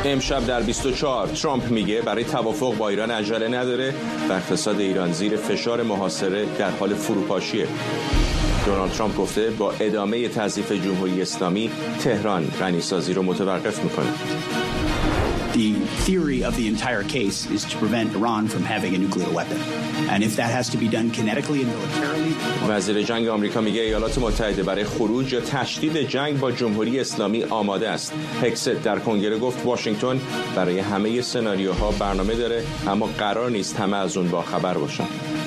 امشب در 24 ترامپ میگه برای توافق با ایران عجله نداره و اقتصاد ایران زیر فشار محاصره در حال فروپاشیه. دونالد ترامپ گفته با ادامه تضعیف جمهوری اسلامی تهران غنیسازی رو متوقف میکنه. The theory of the entire case is to prevent Iran from having a nuclear weapon. And if that has to be done kinetically and militarily. وزیر جنگ آمریکا میگه ایالات متحده برای خروج یا تشدید جنگ با جمهوری اسلامی آماده است. هکست در کنگره گفت واشنگتن برای همه سناریوها برنامه داره اما قرار نیست همه از اون با خبر باشن.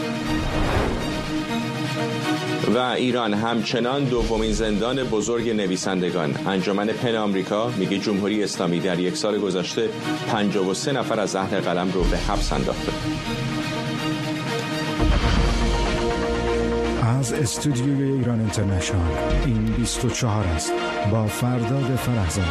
و ایران همچنان دومین زندان بزرگ نویسندگان. انجمن پن آمریکا میگه جمهوری اسلامی در یک سال گذشته 53 نفر از اهل قلم رو به حبس انداخته. از استودیوی ایران اینترنشنال این 24 است با فرداد فرهزاد.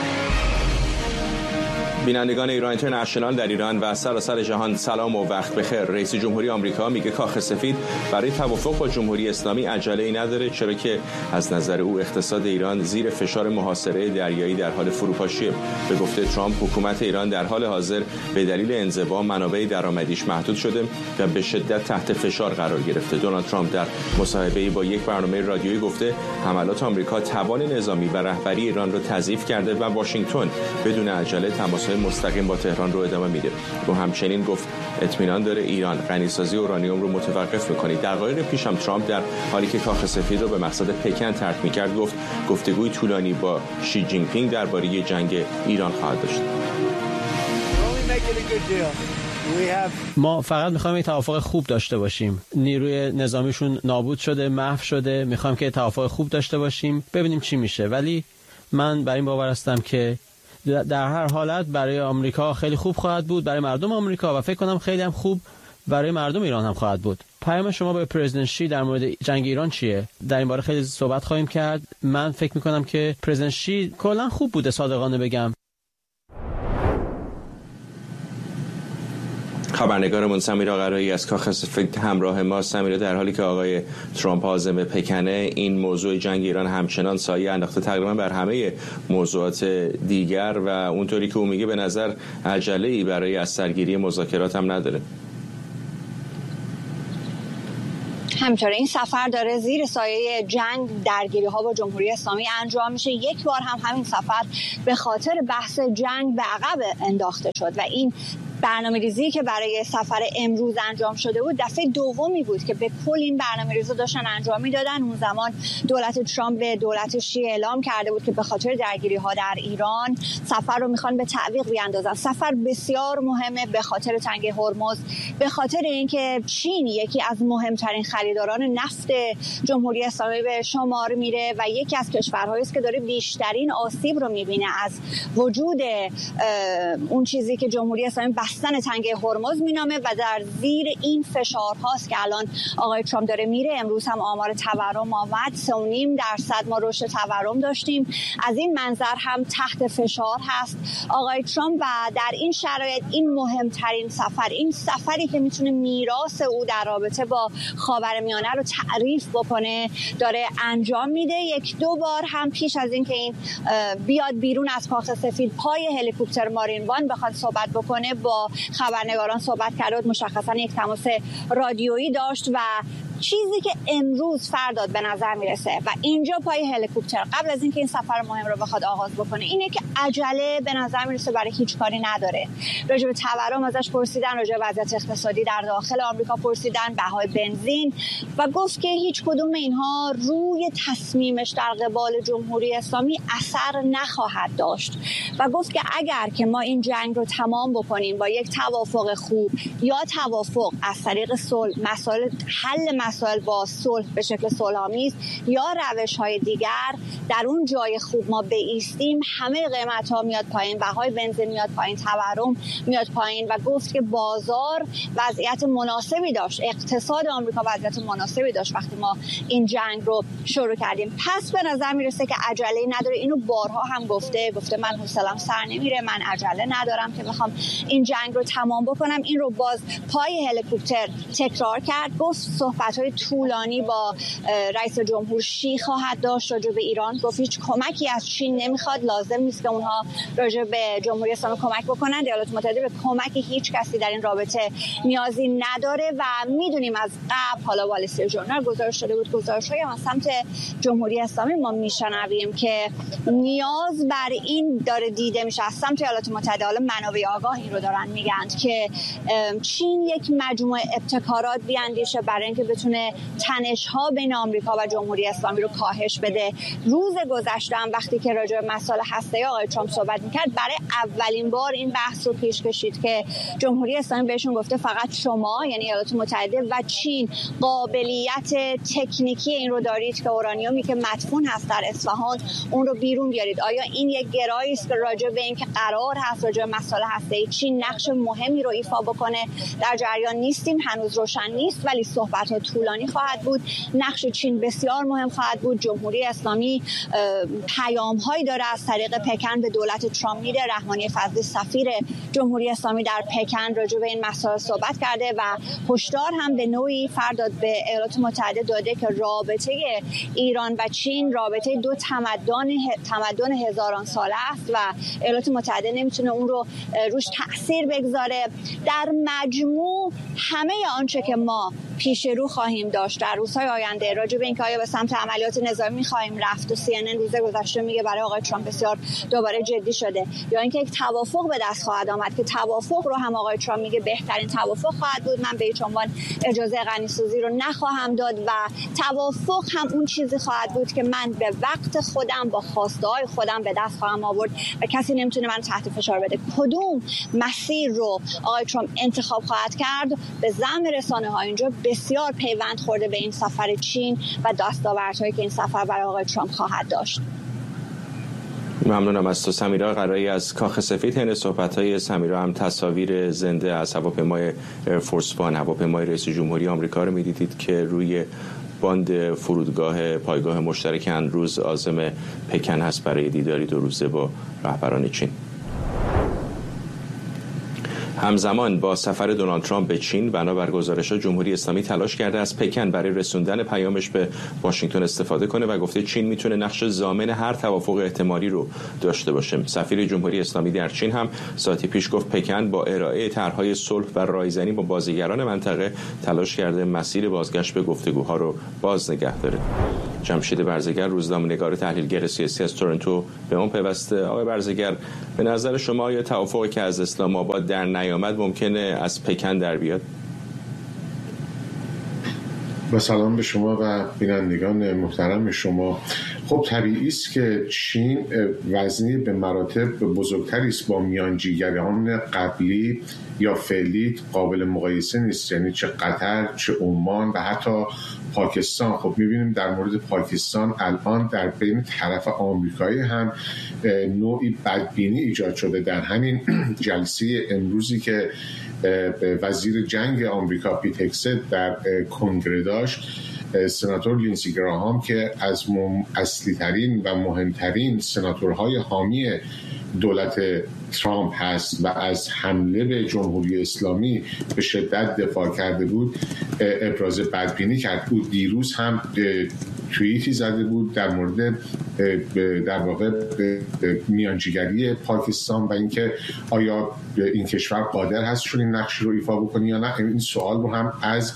بینندگان ایران اینترنشنال در ایران و سراسر جهان سلام و وقت بخیر. رئیس جمهوری آمریکا میگه کاخ سفید برای توافق با جمهوری اسلامی عجله‌ای نداره، چرا که از نظر او اقتصاد ایران زیر فشار محاصره دریایی در حال فروپاشیه. به گفته ترامپ حکومت ایران در حال حاضر به دلیل انزوا منابع درآمدیش محدود شده و به شدت تحت فشار قرار گرفته. دونالد ترامپ در مصاحبه‌ای با یک برنامه رادیویی گفته حملات آمریکا توان نظامی و رهبری ایران را تضعیف کرده و واشنگتن بدون عجله تماس مستقیم با تهران رو ادامه میده. او همچنین گفت اطمینان داره ایران غنیسازی اورانیوم رو متوقف میکنه. دقایق پیش هم ترامپ در حالی که کاخ سفید رو به مقصد پکن ترک میکرد گفت گفتگوی طولانی با شی جین پینگ درباره جنگ ایران خواهد داشت. ما فقط میخوایم یک توافق خوب داشته باشیم. نیروی نظامیشون نابود شده، محو شده. میخوایم که توافق خوب داشته باشیم، ببینیم چی میشه. ولی من بر این باور هستم که در هر حالت برای آمریکا خیلی خوب خواهد بود، برای مردم آمریکا، و فکر کنم خیلی هم خوب برای مردم ایران هم خواهد بود. پیام شما به پرزیدنت شی در مورد جنگ ایران چیه؟ در این باره خیلی صحبت خواهیم کرد. من فکر میکنم که پرزیدنت شی کلا خوب بوده، صادقانه بگم. خبرنگارمون سمیرا قرایی از کاخ سفید همراه ما. سمیرا، در حالی که آقای ترامپ عازم پکنه، این موضوع جنگ ایران همچنان سایه انداخته تقریبا بر همه موضوعات دیگر و اونطوری که او میگه به نظر عجله‌ای برای از سرگیری مذاکرات هم نداره. همینطوره این سفر داره زیر سایه جنگ درگیری ها با جمهوری اسلامی انجام میشه. یک بار هم همین سفر به خاطر بحث جنگ به عقب انداخته شد و این برنامه‌ریزی که برای سفر امروز انجام شده بود دفعه دومی بود که به کل این برنامه‌ریزی داشتن انجام میدادن. اون زمان دولت ترامپ به دولت شی اعلام کرده بود که به خاطر درگیری‌ها در ایران سفر رو میخوان به تعویق بیاندازن. سفر بسیار مهمه به خاطر تنگه هرمز، به خاطر اینکه چین یکی از مهمترین خریداران نفت جمهوری اسلامی به شمار میره و یکی از کشورهایی است که داره بیشترین آسیب رو میبینه از وجود اون چیزی که جمهوری اسلامی بستن تنگه هرمز مینامه و در زیر این فشار هاست که الان آقای ترامپ داره میره. امروز هم آمار تورم آمد، 3.5% ما رشد تورم داشتیم. از این منظر هم تحت فشار هست آقای ترامپ و در این شرایط این مهمترین سفر، این سفری که میتونه میراث او در رابطه با خاورمیانه رو تعریف بکنه داره انجام میده. یک دو بار هم پیش از این که این بیاد بیرون از کاخ سفید پای هلیکوپتر مارین وان بخواد صحبت بکنه با خبرنگاران صحبت کرد، مشخصا یک تماس رادیویی داشت و چیزی که امروز فرداد به نظر میرسه و اینجا پای هلیکوپتر قبل از اینکه این سفر مهم رو بخواد آغاز بکنه اینه که عجله به نظر میرسه برای هیچ کاری نداره. راجع به تورم ازش پرسیدن، راجع به وضعیت اقتصادی در داخل آمریکا پرسیدن، بهای بنزین، و گفت که هیچ کدوم اینها روی تصمیمش در قبال جمهوری اسلامی اثر نخواهد داشت و گفت که اگر که ما این جنگ رو تمام بکنیم با یک توافق خوب یا توافق از طریق صلح، حل مسائل با صلح به شکل صلح‌آمیز یا روش‌های دیگر، در اون جای خوب ما بایستیم، همه قیمت‌ها میاد پایین، بهای بنزین میاد پایین، تورم میاد پایین و گفت که بازار وضعیت مناسبی داشت، اقتصاد آمریکا وضعیت مناسبی داشت وقتی ما این جنگ رو شروع کردیم. پس به نظر میرسه که عجله نداره. اینو بارها هم گفته من حوصله‌ام سر نمیره، من عجله ندارم که بخوام این جنگ رو تمام بکنم. این رو باز پای هلیکوپتر تکرار کرد، گفت صحبت صحبت‌های طولانی با رئیس جمهور شی خواهد داشت راجع به ایران. گفت هیچ کمکی از چین نمیخواد، لازم نیست که اونها راجع به جمهوری اسلامی کمک بکنند. ایالات متحده به کمک هیچ کسی در این رابطه نیازی نداره و میدونیم از قبل، حالا وال استریت ژورنال گزارش داده بود، گزارش‌هایی از سمت جمهوری اسلامی ما میشنویم که نیاز بر این داره دیده میشه از سمت ایالات متحده. حالا منابع آگاه این رو دارن میگن که چین یک مجموعه ابتکارات بیاندیشه برای اینکه بتونه تنش‌ها بین آمریکا و جمهوری اسلامی رو کاهش بده. روز گذشته هم وقتی که راجع به مسائل هسته‌ای آقای ترامپ صحبت می‌کرد، برای اولین بار این بحث رو پیش کشید که جمهوری اسلامی بهشون گفته فقط شما، یعنی ایالات متحده و چین، قابلیت تکنیکی این رو دارید که اورانیومی که مدفون هست در اصفهان اون رو بیرون بیارید. آیا این یک گرایی است راجع به اینکه قرار هست راجع به مسائل هسته‌ای چین نقش مهمی رو ایفا بکنه؟ در جریان نیستیم، هنوز روشن نیست، ولی صحبت‌ها طولانی خواهد بود. نقش چین بسیار مهم خواهد بود. جمهوری اسلامی پیام‌هایی داره از طریق پکن به دولت ترامپ میده. رحمانی فضلی سفیر جمهوری اسلامی در پکن راجع به این مسائل صحبت کرده و هشدار هم به نوعی فرداد به ایالات متحده داده که رابطه ایران و چین رابطه دو تمدن هزاران ساله است و ایالات متحده نمیتونه اون رو روش تأثیر بگذاره. در مجموع همه آنچه که ما پیش رو خواهیم داشت در روزهای آینده راجع به اینکه آیا به سمت عملیات نظامی خواهیم رفت و CNN روز گذشته میگه برای آقای ترامپ بسیار دوباره جدی شده، یا اینکه یک توافق به دست خواهد آمد که توافق رو هم آقای ترامپ میگه بهترین توافق خواهد بود، من به هیچ عنوان اجازه غنی‌سازی رو نخواهم داد و توافق هم اون چیزی خواهد بود که من به وقت خودم با خواسته‌های خودم به دست خواهم آورد و کسی نمیتونه من تحت فشار بده. کدوم مسیر رو آقای ترامپ انتخاب خواهد کرد به زعم رسانه‌ها اینجا بسیار پیوند خورده به این سفر چین و دستاوردهایی که این سفر برای آقای ترامپ خواهد داشت. ممنونم از تو سمیرا قرایی از کاخ سفید. این صحبت‌های سمیرا هم تصاویر زنده از هواپیمای ایرفورس وان، هواپیمای رئیس جمهوری آمریکا رو می‌دیدید که روی باند فرودگاه پایگاه مشترک اندروز عازم پکن هست برای دیداری 2 روزه با رهبران چین. همزمان با سفر دونالد ترامپ به چین، بنابر گزارش‌ها جمهوری اسلامی تلاش کرده از پکن برای رسوندن پیامش به واشنگتن استفاده کنه و گفته چین میتونه نقش ضامن هر توافق احتمالی رو داشته باشه. سفیر جمهوری اسلامی در چین هم ساعتی پیش گفت پکن با ارائه طرح‌های صلح و رایزنی با بازیگران منطقه تلاش کرده مسیر بازگشت به گفتگوها رو باز نگه داره. جمشید برزگر، روزنامه‌نگار تحلیلگر سیاسی از تورنتو، به اون پیوسته. آقای برزگر، به نظر شما یا توافقی که از اسلام آباد در نیامد ممکنه از پکن در بیاد؟ با سلام به شما و بینندگان محترم شما. خب طبیعی است که چین وزنی به مراتب بزرگتری است با میانجیگران قبلی یا فعلی قابل مقایسه نیست، یعنی چه قطر، چه عمان و حتی پاکستان. خب می‌بینیم در مورد پاکستان الان در بین طرف آمریکایی هم نوعی بدبینی ایجاد شده. در همین جلسه امروزی که وزیر جنگ آمریکا پیت هگست در کنگره داشت، سناتور لینسی گراهام که از اصلی ترین و مهمترین سناتورهای حامی دولت ترامپ هست و از حمله به جمهوری اسلامی به شدت دفاع کرده بود، ابراز بدبینی کرد. بود دیروز هم توییتی زده بود در مورد در واقع میانجیگری پاکستان و اینکه آیا این کشور قادر هست چون این نقش رو ایفا بکنه یا نه. این سوال رو هم از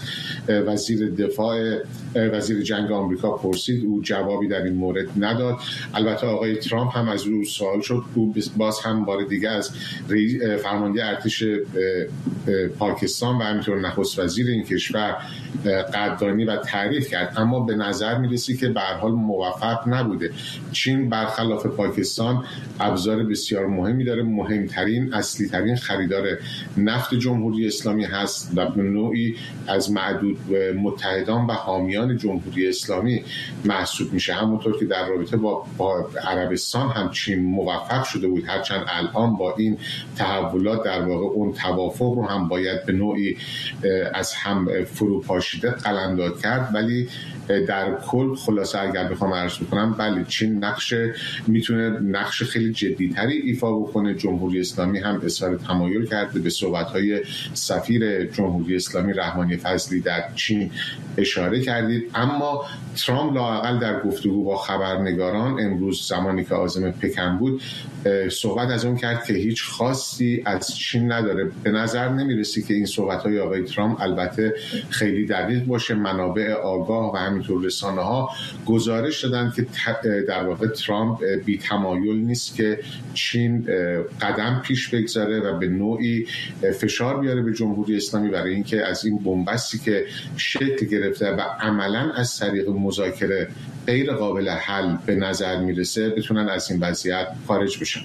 وزیر جنگ آمریکا پرسید، او جوابی در این مورد نداد. البته آقای ترامپ هم از او سوال شد، او باز هم بار دیگه از فرمانده ارتش پاکستان و همینطور نخست وزیر این کشور قدردانی و تعریف کرد، اما به نظر میرسی که به هر حال موفق نبوده. چین برخلاف پاکستان ابزار بسیار مهمی داره، مهمترین اصلی ترین خریدار نفت جمهوری اسلامی هست و به نوعی از معدود متحدان و حامیان جمهوری اسلامی محسوب میشه. همونطور که در رابطه با عربستان هم چین موفق شده بود، هرچند الان با این تحولات در واقع اون توافق رو هم باید به نوعی از هم فروپاشیده قلمداد کرد، ولی در کل خلاصه اگر بخوام عرض بکنم، بله چین میتونه نقش خیلی جدی‌تری ایفا بکنه. جمهوری اسلامی هم اظهار تمایل کرده، به صحبت‌های سفیر جمهوری اسلامی رحمانی فضلی در چین اشاره کردید. اما ترامپ لااقل در گفتگو با خبرنگاران امروز زمانی که عازم پکن بود صحبت از اون کرد که هیچ خواستی از چین نداره. به نظر نمیرسی که این صحبت‌های آقای ترامپ البته خیلی دقیق باشه. منابع آگاه و همینطور رسانه‌ها گزارش دادن که در واقع ترامپ بی تمایل نیست که چین قدم پیش بگذاره و به نوعی فشار بیاره به جمهوری اسلامی برای اینکه از این بنبستی که شکل گرفته و عملاً از طریق مذاکره غیر قابل حل به نظر میرسه بتونن از این وضعیت خارج بشن.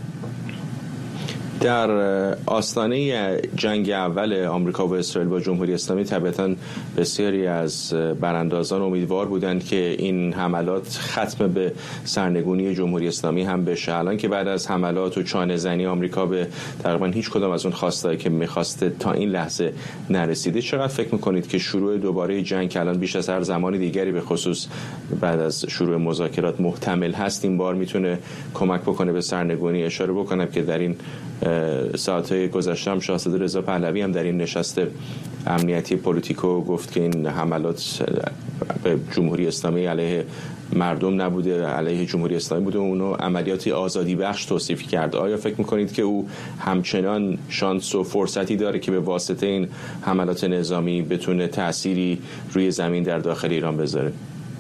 در آستانه جنگ اول آمریکا و اسرائیل با جمهوری اسلامی طبعاً بسیاری از براندازان امیدوار بودند که این حملات ختم به سرنگونی جمهوری اسلامی هم بشه. الان که بعد از حملات و چانه‌زنی آمریکا به تقریباً هیچ کدام از اون خواستایی که می‌خواسته تا این لحظه نرسیده، چقدر فکر می‌کنید که شروع دوباره جنگ که الان بیش از هر زمان دیگری به خصوص بعد از شروع مذاکرات محتمل هست، این بار میتونه کمک بکنه به سرنگونی؟ اشاره بکنم که در این ساعت‌های گذشته هم شاهزاده رضا پهلوی هم در این نشست امنیتی پولیتیکو گفت که این حملات به جمهوری اسلامی علیه مردم نبوده، علیه جمهوری اسلامی بوده، اونو عملیاتی آزادی بخش توصیف کرد. آیا فکر میکنید که او همچنان شانس و فرصتی داره که به واسطه این حملات نظامی بتونه تأثیری روی زمین در داخل ایران بذاره؟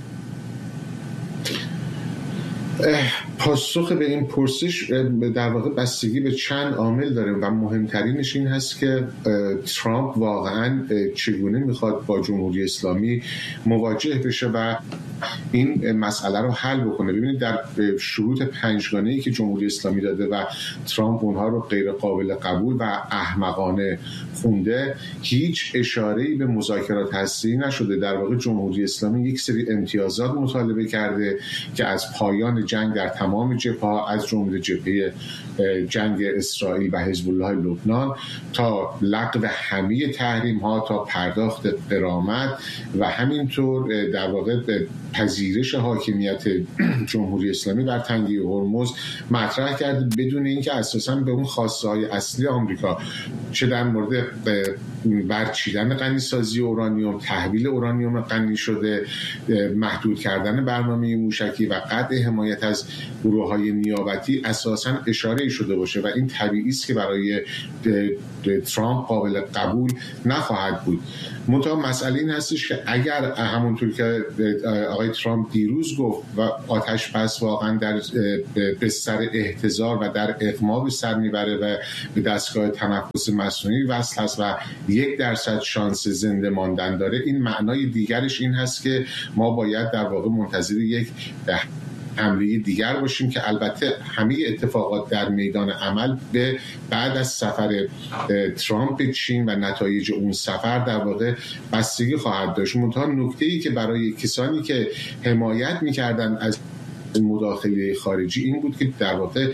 پاسخ به این پرسش در واقع بستگی به چند عامل داره و مهمترینش این هست که ترامپ واقعا چگونه میخواد با جمهوری اسلامی مواجه بشه و این مسئله رو حل بکنه. ببینید در شروط پنجگانه‌ای که جمهوری اسلامی داده و ترامپ اونها رو غیر قابل قبول و احمقانه خونده، هیچ اشاره‌ای به مذاکرات هسته‌ای نشده. در واقع جمهوری اسلامی یک سری امتیازات مطالبه کرده که از پایان جنگ در تمام جبهه‌ها، از جمله جبهه جنگ اسرائیل و حزب الله لبنان، تا لغو همه تحریم‌ها، تا پرداخت غرامت و همینطور در واقع پذیرش حاکمیت جمهوری اسلامی بر تنگه هرمز مطرح کرده، بدون اینکه اساساً به اون خواسته‌های اصلی آمریکا، چه در مورد برچیدن غنیسازی اورانیوم، تحویل اورانیوم غنی شده، محدود کردن برنامه موشکی و قطع حمایت از گروه‌های نیابتی، اساساً اشاره شده باشه و این طبیعی است که برای ترامپ قابل قبول نخواهد بود. منتها مسئله این هستش که اگر همونطور که آقای ترامپ دیروز گفت و آتش بس واقعا در بستر احتضار و در اغما به سر میبره و به دستگاه تنفس مصنوعی وصل هست و 1% شانس زنده ماندن داره، این معنای دیگرش این هست که ما باید در واقع منتظر یک حمله دیگر باشیم که البته همه اتفاقات در میدان عمل به بعد از سفر ترامپ به چین و نتایج اون سفر در واقع بستگی خواهد داشت. منتها نکته‌ای که برای کسانی که حمایت می‌کردن از مداخله خارجی این بود که در واقع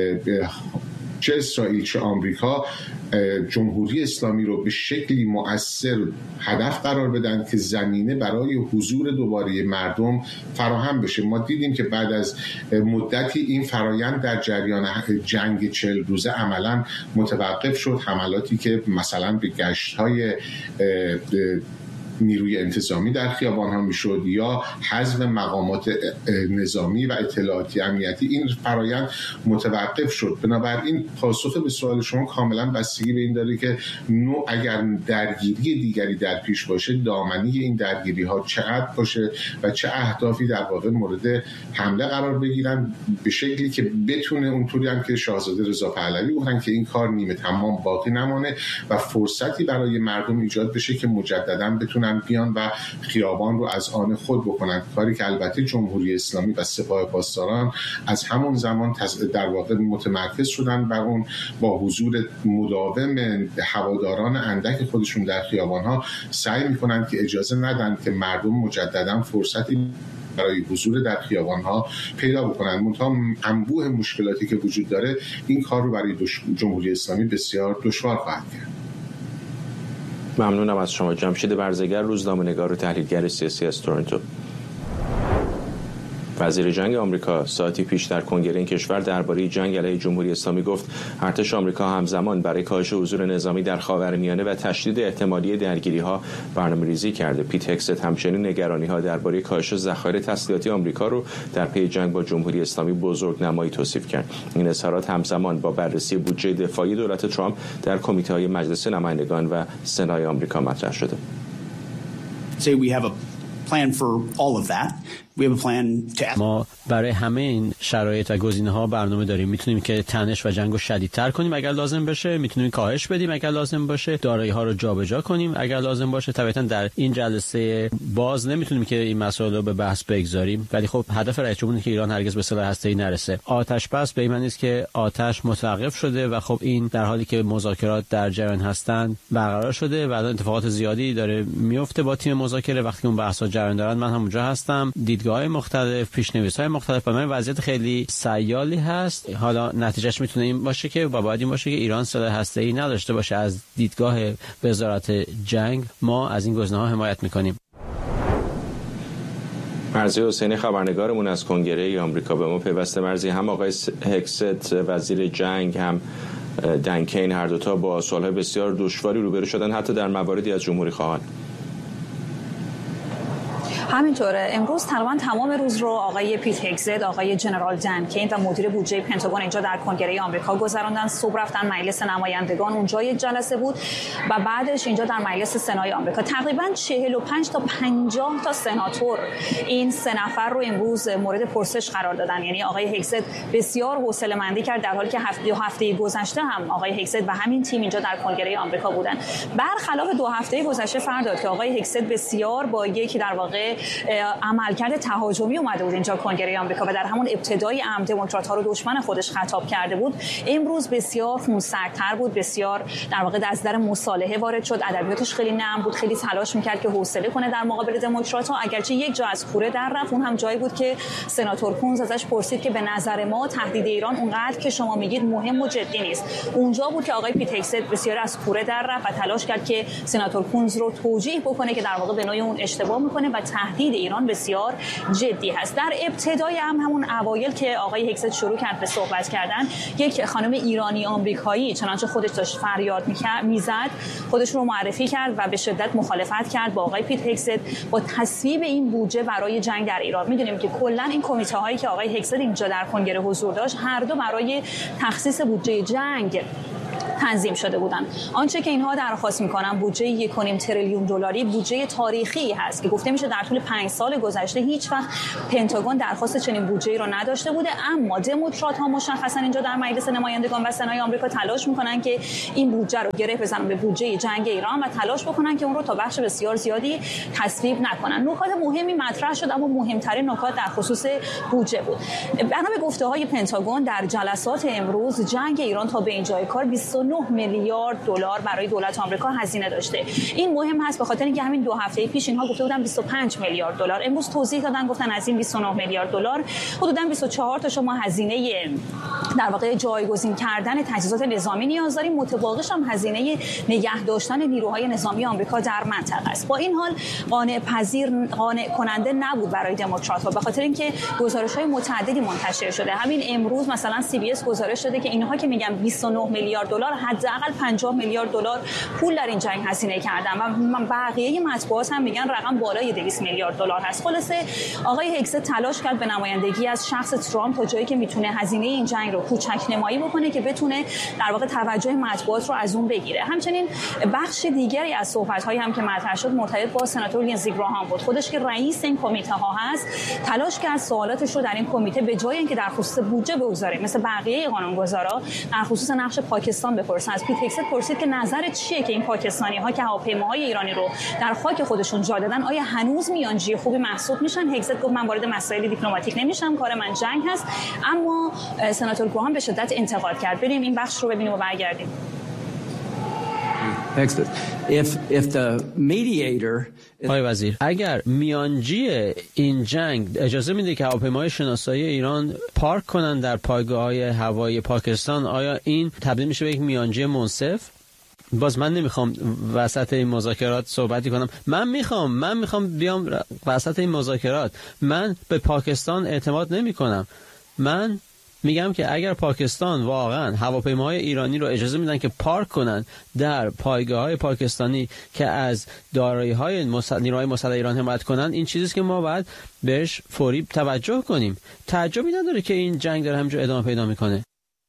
چه اسرائیل چه آمریکا جمهوری اسلامی رو به شکلی مؤثر هدف قرار بدن که زمینه برای حضور دوباره مردم فراهم بشه. ما دیدیم که بعد از مدتی این فرایند در جریان جنگ 40 روزه عملاً متوقف شد. حملاتی که مثلا به گشت‌های نیروی انتظامی در خیابان‌ها میشد یا حذف مقامات نظامی و اطلاعاتی امنیتی، این فرایند متوقف شد. بنابراین پاسخ به سوال شما کاملا بستگی به این داره که اگر درگیری دیگری در پیش باشه، دامنه این درگیری‌ها چقدر باشه و چه اهدافی در واقع مورد حمله قرار بگیرن، به شکلی که بتونه اونطوری هم که شاهزاده رضا پهلوی گفتن که این کار نیمه تمام باقی نمونه و فرصتی برای مردم ایجاد بشه که مجدداً بتونن بیان و خیابان رو از آن خود بکنن، کاری که البته جمهوری اسلامی و سپاه پاسداران از همون زمان در واقع متمرکز شدن و اون با حضور مداوم هواداران اندک خودشون در خیابان‌ها سعی میکنن که اجازه ندن که مردم مجدداً فرصتی برای حضور در خیابان‌ها پیدا بکنن. منتها انبوه مشکلاتی که وجود داره این کار رو برای جمهوری اسلامی بسیار دشوار خواهد کرد. ممنونم از شما. جمشید برزگر، روزنامه‌نگار و تحلیلگر سیاسی از تورنتو. وزیر جنگ آمریکا ساعتی پیش در کنگره این کشور درباره جنگ علیه جمهوری اسلامی گفت ارتش آمریکا همزمان برای کاهش حضور نظامی در خاورمیانه و تشدید احتمالی درگیری‌ها برنامه‌ریزی کرده. پیت هگست همچنین نگرانی‌ها درباره کاهش ذخایر تسلیحاتی آمریکا رو در پی جنگ با جمهوری اسلامی بزرگنمایی توصیف کرد. این اظهارات همزمان با بررسی بودجه دفاعی دولت ترامپ در کمیته‌های مجلس نمایندگان و سنای آمریکا مطرح شده. ما برای همه این شرایط و گزینه‌ها برنامه داریم. میتونیم که تنش و جنگو شدیدتر کنیم اگر لازم بشه، میتونیم کاهش بدیم اگر لازم باشه، دارایی‌ها رو جابجا کنیم اگر لازم باشه. طبعاً در این جلسه باز نمیتونیم که این مسائل رو به بحث بگذاریم، ولی خب هدف رئیس جمهور اینه که ایران هرگز به سلاح هسته‌ای نرسه. آتش بس به این معنی است که آتش متوقف شده و خب این در حالی که مذاکرات در جریان هستند برقرار شده و الان اتفاقات زیادی داره میفته با تیم مذاکره. وقتی اون بحث‌ها جریان دارن من هم اونجا هستم، دیدگاه‌های مختلف، پیش‌نویس‌های مختلف. برای وضعیت خیلی سیالی هست. حالا نتیجهش میتونه این باشه که باید این باشه که ایران سلاح هسته‌ای نداشته باشه. از دیدگاه وزارت جنگ ما از این گزینه‌ها حمایت می‌کنیم. مرزی حسینی خبرنگارمون از کنگره آمریکا به ما پیوسته. مرزی، هم آقای هگست وزیر جنگ هم دن کین هر دوتا با سوال‌های بسیار دشواری روبرو شدن، حتی در مواردی از جمهوری خواهان. همینطوره. امروز تقریبا تمام روز رو آقای پیت هگست، آقای جنرال دن کین و مدیر بودجه پنتاگون اینجا در کنگره آمریکا گذراندن. صبح رفتن مجلس نمایندگان، اونجا یک جلسه بود و بعدش اینجا در مجلس سنای آمریکا تقریبا 45 تا 50 تا سناتور این سه نفر رو امروز مورد پرسش قرار دادن. یعنی آقای هگست بسیار حوصله‌مندی کرد در حالی که هفته گذشته هم آقای هگست و همین تیم اینجا در کنگره آمریکا بودن. برخلاف 2 هفته گذشته فرق داد که آقای هگست بسیار با یک در واقع عملکرد تهاجمی اومده بود اینجا کنگره آمریکا و در همون ابتدای عام دموکرات‌ها رو دشمن خودش خطاب کرده بود. امروز بسیار خونسردتر بود، بسیار در واقع از در مصالحه وارد شد. ادبیاتش خیلی نرم بود، خیلی تلاش می‌کرد که حوصله کنه در مقابل دموکرات‌ها. اگرچه یک جا از کوره در رفت، اون هم جایی بود که سناتور کونز ازش پرسید که به نظر ما تهدید ایران اونقدر که شما میگید مهم و جدی نیست. اونجا بود که آقای پیت هگست بسیار از کوره در رفت و تلاش کرد که سناتور کونز رو توجیه بکنه که در واقع به نوعی اون اشتباه می‌کنه و تهدید ایران بسیار جدی هست. در ابتدای همون اوایل که آقای هگست شروع کرد به صحبت کردن، یک خانم ایرانی آمریکایی چنانچه خودش داشت فریاد میزد، خودش رو معرفی کرد و به شدت مخالفت کرد با آقای پیت هگست با تصویب این بودجه برای جنگ در ایران. میدونیم که کلا این کمیته هایی که آقای هگست اینجا در کنگره حضور داشت هر دو برای تخصیص بودجه جنگ تنظیم شده بودند. آنچه که اینها درخواست می‌کنن بودجه 1.5 تریلیون دلاری بودجه تاریخی هست که گفته میشه در طول 5 سال گذشته هیچ وقت پنتاگون درخواست چنین بودجه‌ای را نداشته بوده. اما دموکرات‌ها مشخصا اینجا در مجلس نمایندگان و سنای آمریکا تلاش می‌کنن که این بودجه رو گره بزنن به بودجه جنگ ایران و تلاش بکنن که اون رو تا بخش بسیار زیادی تصویب نکنن. نکات مهمی مطرح شد، اما مهمترین نکات در خصوص بودجه بود. بنا به گفته‌های پنتاگون در جلسات امروز جنگ ایران تا به اینجای کار 29 میلیارد دلار برای دولت آمریکا هزینه داشته. این مهم هست به خاطر اینکه همین 2 هفته پیش اینها گفته بودن 25 میلیارد دلار. امروز توضیح دادن گفتن از این 29 میلیارد دلار حدوداً 24 تا شما هزینه در واقع جایگزین کردن تجهیزات نظامی نیاز داریم، متباقیش هم هزینه نگه داشتن نیروهای نظامی آمریکا در منطقه است. با این حال قانع کننده نبود برای دموکرات‌ها به خاطر اینکه گزارش‌های متعددی منتشر شده. همین امروز مثلا CBS گزارش داده که اینها که میگن 29 میلیارد دلار حداقل 50 میلیارد دلار پول در این جنگ هزینه کردن و بقیه مطبوعات هم میگن رقم بالای 200 میلیارد دلار هست. خلاصه آقای هگست تلاش کرد به نمایندگی از شخص ترامپ تا جایی که میتونه هزینه این جنگ رو کوچک نمایی بکنه که بتونه در واقع توجه مطبوعات رو از اون بگیره. همچنین بخش دیگری از صحبت‌هایی هم که مطرح شد مرتبط با سناتور لینزی گراهام بود. خودش که رئیس این کمیته ها هست تلاش کرد سوالاتش رو در این کمیته به جای اینکه در خصوص بودجه بگذاره مثل بقیه قانونگذارا در خصوص نقش پاکستان بپرسن. از پیت هگست پرسید که نظرت چیه که این پاکستانی‌ها که هواپیماهای ایرانی رو در خاک خودشون جا دادن آیا هنوز میانجی خوبی محسوب میشن؟ هگست گفت من وارد مسائل دیپلماتیک نمیشم، کار من جنگ هست. اما سناتور گراهام به شدت انتقاد کرد. بریم این بخش رو ببینیم و برگردیم. آقای وزیر، اگر میانجی این جنگ اجازه میده که هواپیماهای شناسایی ایران پارک کنن در پایگاه‌های هوایی پاکستان، آیا این تبدیل میشه به یک میانجی منصف؟ باز من نمیخوام وسط این مذاکرات صحبتی کنم. من میخوام بیام وسط این مذاکرات. من به پاکستان اعتماد نمی کنم. من میگم که اگر پاکستان واقعا هواپیماهای ایرانی رو اجازه میدن که پارک کنن در پایگاه‌های پاکستانی که از دارایی‌های نیروهای مسلح ایران حمایت کنن، این چیزیست که ما باید بهش فوری توجه کنیم. تعجبی نداره که این جنگ داره همینجور ادامه پیدا میکنه.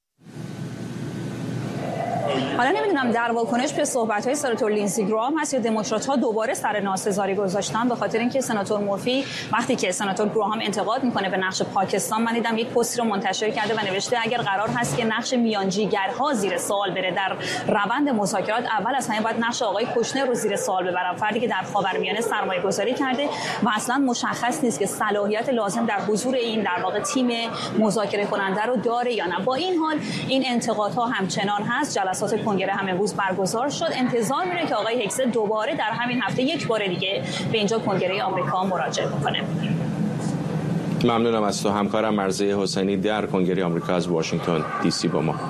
حالا نمیدونم در واکنش به صحبت‌های سناتور لینزی گراهام هست یا دموکرات‌ها دوباره سر ناسزاری گذاشتن، به خاطر اینکه سناتور مورفی وقتی که سناتور گراهام انتقاد میکنه به نقش پاکستان، من دیدم یک پستی رو منتشر کرده و نوشته اگر قرار هست که نقش میانجیگرها زیر سوال بره در روند مذاکرات، اول از همه باید نقش آقای کوشنر رو زیر سوال ببرن، فردی که در خاورمیانه سرمایه‌گذاری کرده و اصلا مشخص نیست که صلاحیت لازم در حضور این در واقع تیم مذاکره کننده رو داره یا نه. با این حال این انتقادها همچنان هست. جلسات کنگره هم امروز برگزار شد. انتظار میره که آقای هگزت دوباره در همین هفته یک بار دیگه به اینجا کنگره آمریکا مراجعه بکنه. ممنونم از تو همکارم مرضیه حسینی در کنگره آمریکا از واشنگتن دی سی با ما.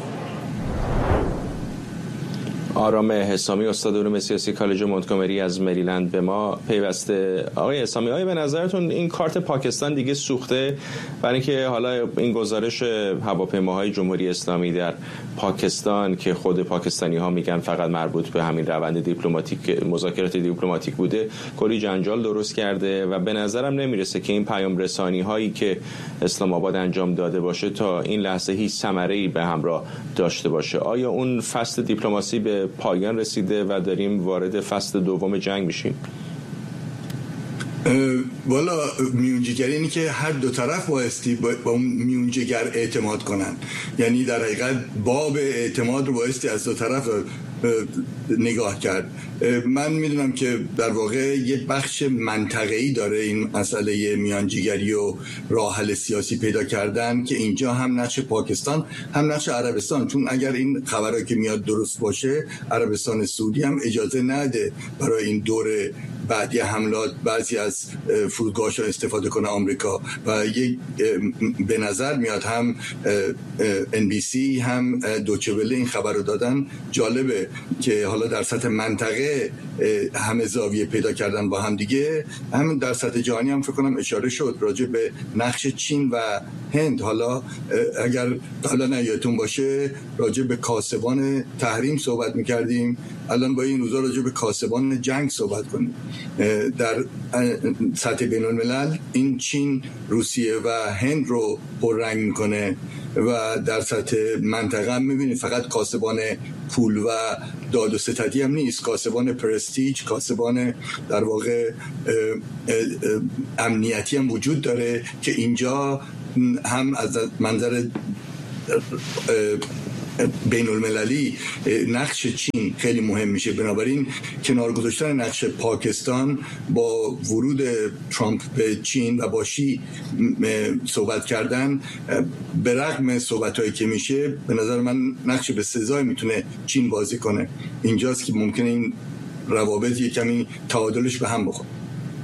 آرام حسامی استاد علوم سیاسی کالج مونتگومری از مریلند به ما پیوسته. آقای حسامی، آیا به نظرتون این کارت پاکستان دیگه سوخته؟ برای اینکه حالا این گزارش هواپیماهای جمهوری اسلامی در پاکستان که خود پاکستانی ها میگن فقط مربوط به همین روند دیپلماتیک، مذاکرات دیپلماتیک بوده، کلی جنجال درست کرده و به نظرم نمیرسه که این پیام رسانی هایی که اسلام آباد انجام داده باشه تا این لحظه هیچ ثمره‌ای به همراه داشته باشه. آیا اون فصل دیپلماسی به پایان رسیده و داریم وارد فصل دوم جنگ میشیم؟ والا میونجیگری اینی که هر دو طرف بایستی با اون میونجیگر اعتماد کنن، یعنی در حقیقت باب اعتماد رو بایستی از دو طرف نگاه کرد. من میدونم که در واقع یه بخش منطقه‌ای داره این مسئله میانجیگری و راه حل سیاسی پیدا کردن که اینجا هم نقش پاکستان هم نقش عربستان، چون اگر این خبرایی که میاد درست باشه عربستان سعودی هم اجازه نده برای این دور بعدی حملات بعضی از فرودگاه‌ها استفاده کنه آمریکا و یک به نظر میاد هم NBC هم دوچه وله این خبر رو دادن. جالبه که حالا در سطح منطقه همه زاویه پیدا کردن با هم دیگه، هم در سطح جهانی هم فکر کنم اشاره شد راجع به نقش چین و هند. حالا اگر قبلا یادتون باشه راجع به کاسبان تحریم صحبت می‌کردیم، الان با این روزا راجع به کاسبان جنگ صحبت کنیم. در سطح بین الملل این چین، روسیه و هند رو پررنگ میکنه و در سطح منطقه هم میبینید فقط کاسبان پول و داد و ستدی هم نیست، کاسبان پرستیج، کاسبان در واقع امنیتی هم وجود داره که اینجا هم از منظر بین المللی نقش چین خیلی مهم میشه. بنابراین کنار گذاشتن نقش پاکستان با ورود ترامپ به چین و با شی صحبت کردن، به رغم صحبتایی که میشه به نظر من نقش به سزای میتونه چین بازی کنه. اینجاست که ممکنه این روابط یک کمی تعادلش به هم بخوره.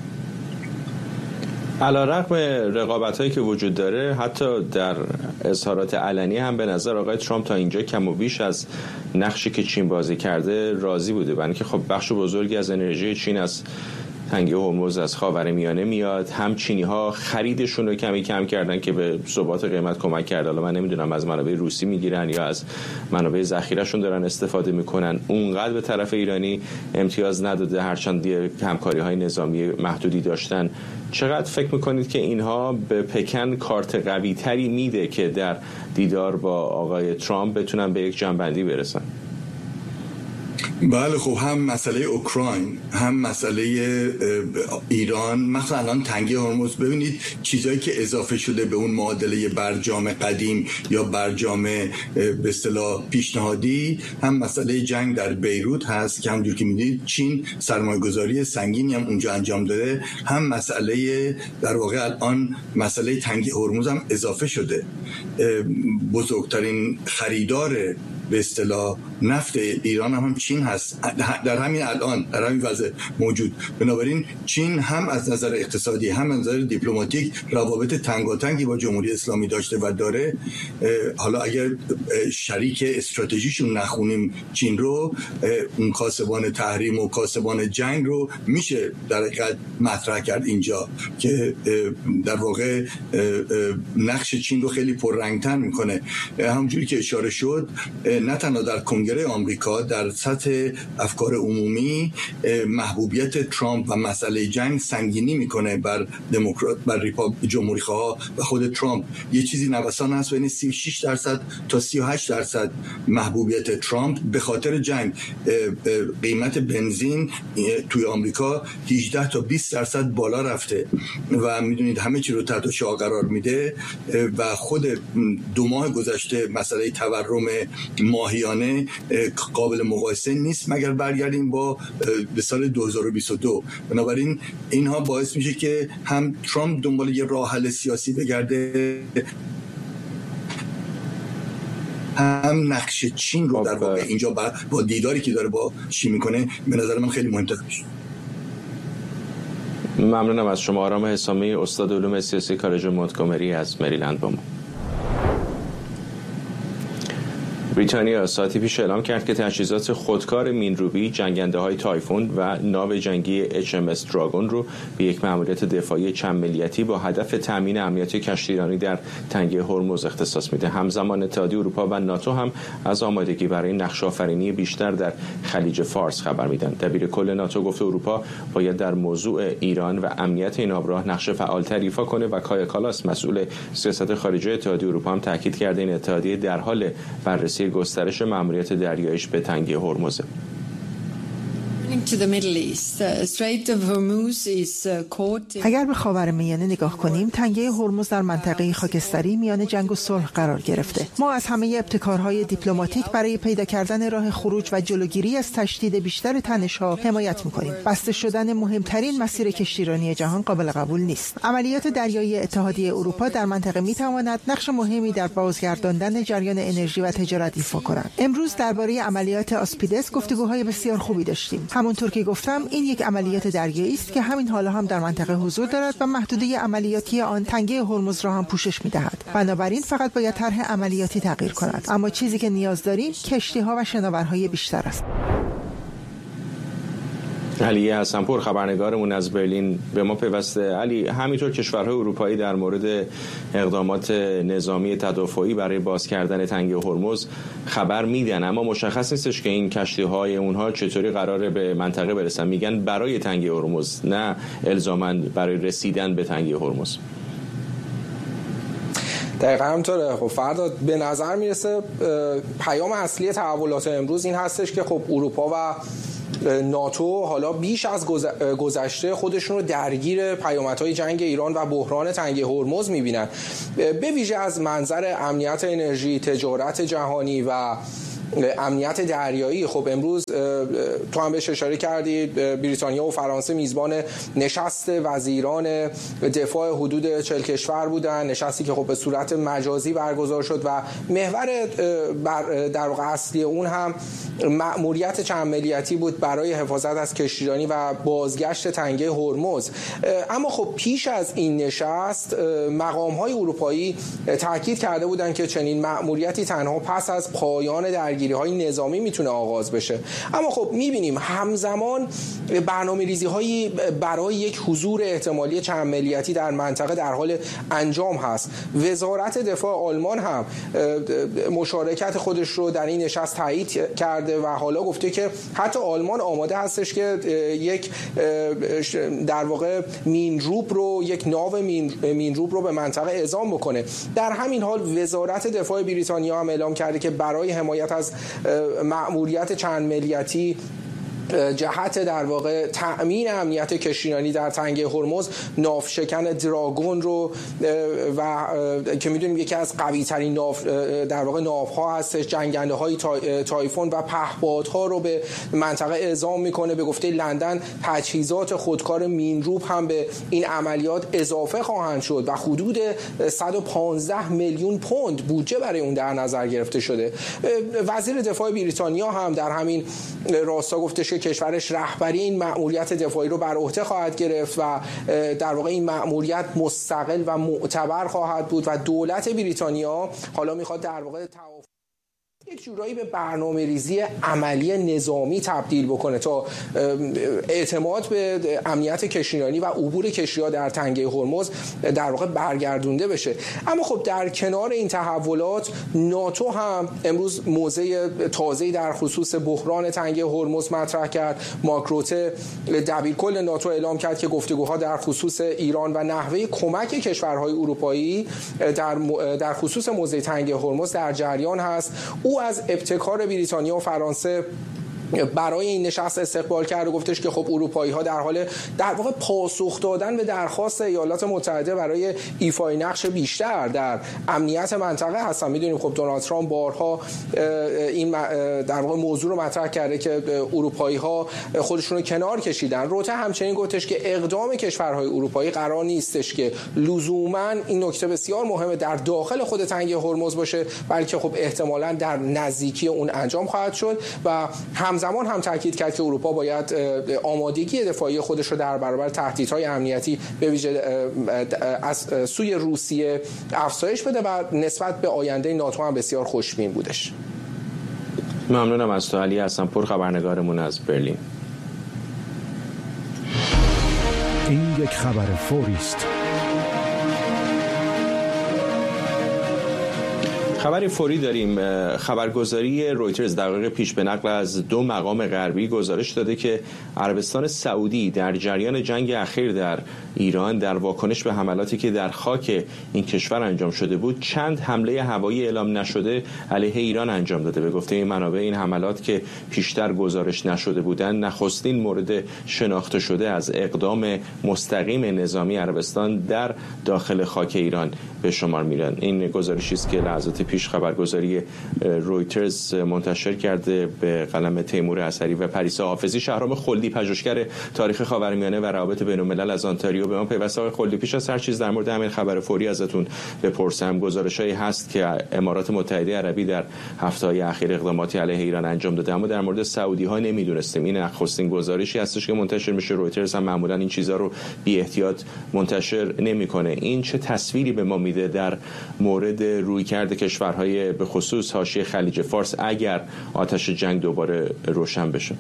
علیرغم رقابت‌هایی که وجود داره، حتی در اظهارات علنی هم به نظر آقای ترامپ تا اینجا کم و بیش از نقشی که چین بازی کرده راضی بوده، برای اینکه خب بخش بزرگی از انرژی چین از تنگه هرمز از خاورمیانه میاد. هم چینی‌ها خریدشون رو کمی کم کردن که به ثبات قیمت کمک کرده. حالا من نمیدونم از منابع روسی میگیرن یا از منابع ذخیره‌شون دارن استفاده میکنن. اونقدر به طرف ایرانی امتیاز نداده، هرچند همکاری‌های نظامی محدودی داشتن. چقدر فکر میکنید که اینها به پکن کارت قوی تری میده که در دیدار با آقای ترامپ بتونن به یک جنبندی برسن؟ بله خب هم مسئله اوکراین هم مسئله ایران، مثلا الان تنگه هرمز، ببینید چیزایی که اضافه شده به اون معادله برجام قدیم یا برجام به اصطلاح پیشنهادی، هم مسئله جنگ در بیروت هست که همونجور که میدید چین سرمایه‌گذاری سنگینی هم اونجا انجام داده، هم مسئله در واقع الان مسئله تنگه هرمز هم اضافه شده. بزرگترین خریدار به اصطلاح نفت ایران هم چین هست در همین الان، در همین وضع موجود. بنابراین چین هم از نظر اقتصادی هم از نظر دیپلماتیک روابط تنگاتنگی با جمهوری اسلامی داشته و داره. حالا اگر شریک استراتژیشون نخونیم چین رو، اون کاسبان تحریم و کاسبان جنگ رو میشه در حقیقت مطرح کرد اینجا که در واقع نقش چین رو خیلی پررنگتر میکنه. همونجوری که اشاره شد، نه تنها در کنگره آمریکا، در سطح افکار عمومی محبوبیت ترامپ و مسئله جنگ سنگینی میکنه بر دموکرات، بر جمهوری‌خواها و خود ترامپ. یه چیزی نوسان هست بین 36% تا 38% محبوبیت ترامپ به خاطر جنگ. قیمت بنزین توی آمریکا 18 تا 20% بالا رفته و میدونید همه چی رو تحت شعاع قرار میده و خود 2 ماه گذشته مسئله تورم ماهیانه قابل مقایسه نیست مگر برگردیم به سال 2022. بنابراین اینها باعث میشه که هم ترامپ دنبال یه راه حل سیاسی بگرده، هم نقش چین رو در واقع اینجا با دیداری که داره با چین میکنه به نظر من خیلی مهمتر میشه. ممنونم از شما. آرام حسامی، استاد علوم سیاسی کالج مونتگومری از مریلند با ما. بریتانیا ساعتی پیش اعلام کرد که تجهیزات خودکار مین‌روبی، جنگنده‌های تایفون و ناو جنگی HMS دراگون رو به یک مأموریت دفاعی چند ملیتی با هدف تامین امنیت کشتیرانی در تنگه هرمز اختصاص میده. همزمان اتحادیه اروپا و ناتو هم از آمادگی برای نقشه‌آفرینی بیشتر در خلیج فارس خبر میدن. دبیرکل ناتو گفته اروپا باید در موضوع ایران و امنیت این آبراه نقش فعال‌تر ایفا کنه و کایا کالاس مسئول سیاست خارجی اتحادیه اروپا هم تاکید کرده این اتحادیه در حال بررسی گسترش مأموریت دریاییش به تنگه هرمز. اگر به خاورمیانه نگاه کنیم، تنگه هرمز در منطقه خاکستری میان جنگ و صلح قرار گرفته. ما از همه ابتکارهای دیپلماتیک برای پیدا کردن راه خروج و جلوگیری از تشدید بیشتر تنش‌ها حمایت می‌کنیم. بسته شدن مهمترین مسیر کشتیرانی جهان قابل قبول نیست. عملیات دریایی اتحادیه اروپا در منطقه می‌تواند نقش مهمی در بازگرداندن جریان انرژی و تجارت ایفا کند. امروز درباره عملیات آسپیدس گفتگوهای بسیار خوبی داشتیم. همونطور که گفتم، این یک عملیات دریایی است که همین حالا هم در منطقه حضور دارد و محدوده عملیاتی آن تنگه هرمز را هم پوشش می‌دهد. بنابراین فقط باید طرح عملیاتی تغییر کند. اما چیزی که نیاز داریم کشتی‌ها و شناورهای بیشتر است. علی حسنپور خبرنگارمون از برلین به ما پیوسته. علی، همینطور کشورهای اروپایی در مورد اقدامات نظامی تدافعی برای باز کردن تنگه هرمز خبر میدن، اما مشخص نیستش که این کشتی‌های اونها چطوری قراره به منطقه برسن. میگن برای تنگه هرمز، نه الزاماً برای رسیدن به تنگه هرمز. دقیقا همطوره. خب فردا به نظر میرسه پیام اصلی تحولات امروز این هستش که خب اروپا و ناتو حالا بیش از گذشته خودشون رو درگیر پیامدهای جنگ ایران و بحران تنگه هرمز میبینن، به ویژه از منظر امنیت انرژی، تجارت جهانی و امنیت دریایی. خب امروز تو هم بهش اشاره کردی، بریتانیا و فرانسه میزبان نشست وزیران دفاع حدود 40 کشور بودن، نشستی که خب به صورت مجازی برگزار شد و محور در واقع اصلی اون هم مأموریت چند ملیتی بود برای حفاظت از کشتیرانی و بازگشت تنگه هرمز. اما خب پیش از این نشست مقام‌های اروپایی تاکید کرده بودند که چنین مأموریتی تنها پس از پایان درگیری‌های نظامی میتونه آغاز بشه. اما خب می‌بینیم همزمان برنامه‌ریزی‌هایی برای یک حضور احتمالی چند ملیتی در منطقه در حال انجام هست. وزارت دفاع آلمان هم مشارکت خودش رو در این نشست تایید کرده و حالا گفته که حتی آلمان آماده هستش که یک در واقع یک ناو مینروب رو به منطقه اعزام بکنه. در همین حال وزارت دفاع بریتانیا هم اعلام کرده که برای حمایت از مأموریت چند ملیتی جهت در واقع تأمین امنیت کشتیرانی در تنگه هرمز ناوشکن دراگون رو و که میدونیم یکی از قوی ترین در واقع ناوها هستش، جنگنده های تایفون و پهپادها رو به منطقه اعزام میکنه. به گفته لندن تجهیزات خودکار مینروب هم به این عملیات اضافه خواهند شد و حدود 115 میلیون پوند بودجه برای اون در نظر گرفته شده. وزیر دفاع بریتانیا هم در همین راستا گفتش که کشورش رهبری این مأموریت دفاعی رو بر عهده خواهد گرفت و در واقع این مأموریت مستقل و معتبر خواهد بود و دولت بریتانیا حالا میخواد در واقع یک جورایی به برنامه‌ریزی عملی نظامی تبدیل بکنه تا اعتماد به امنیت کشتیرانی و عبور کشتی‌ها در تنگه هرمز در واقع برگردونده بشه. اما خب در کنار این تحولات ناتو هم امروز موضع تازه‌ای در خصوص بحران تنگه هرمز مطرح کرد. مارک روته دبیرکل ناتو اعلام کرد که گفتگوها در خصوص ایران و نحوه کمک کشورهای اروپایی در خصوص موضع تنگه هرمز در جریان هست. او از ابتکار بریتانیا و فرانسه برای این نشست استقبال کرد و گفتش که خب اروپایی ها در حال در واقع پاسخ دادن به درخواست ایالات متحده برای ایفای نقش بیشتر در امنیت منطقه هستن. میدونیم خب دونالد ترامپ بارها این در واقع موضوع رو مطرح کرده که اروپایی ها خودشون رو کنار کشیدن. روته همچنین گفتش که اقدام کشورهای اروپایی قرار نیستش که لزوما این نکته بسیار مهمه در داخل خود تنگه هرمز باشه، بلکه خب احتمالاً در نزدیکی اون انجام خواهد شد و همزمان هم تاکید کرد که اروپا باید آمادگی دفاعی خودش رو در برابر تهدیدهای امنیتی به ویژه از سوی روسیه افزایش بده و نسبت به آینده ناتو هم بسیار خوشبین بودش. ممنونم از تو. علی هستم، پر خبرنگارمون از برلین. این یک خبر فوری است. خبر فوری داریم. خبرگزاری رویترز دقایق پیش به نقل از 2 مقام غربی گزارش داده که عربستان سعودی در جریان جنگ اخیر در ایران در واکنش به حملاتی که در خاک این کشور انجام شده بود چند حمله هوایی اعلام نشده علیه ایران انجام داده. به گفته این منابع این حملات که پیشتر گزارش نشده بودند نخستین مورد شناخته شده از اقدام مستقیم نظامی عربستان در داخل خاک ایران به شمار میرن. این گزارشی است که لحظات پیش خبرگزاری رویترز منتشر کرده به قلم تیمور حسری و پریسا حافظی. شهرام خلدی، پژوهشگر تاریخ خاورمیانه و روابط بین‌الملل از آنتاریو به ما پیوسته. آقای خلدی، پیش از هر چیز در مورد همین خبر فوری ازتون بپرسم. گزارشایی هست که امارات متحده عربی در هفته‌های اخیر اقداماتی علیه ایران انجام داده، اما در مورد سعودی‌ها نمی‌دونستیم. این نخستین گزارشی هستش که منتشر میشه. رویترز هم معمولاً این چیزا رو بی احتیاط منتشر نمی‌کنه. این چه تصویری به ما میده در مورد رویکرد کشورهای به خصوص حاشیه خلیج فارس اگر آتش جنگ دوباره روشن بشه؟